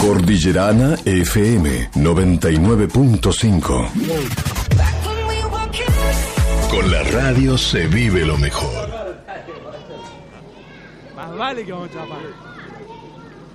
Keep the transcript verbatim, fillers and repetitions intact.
Cordillerana F M noventa y nueve punto cinco. Con la radio se vive lo mejor. Más vale que vamos a chapar.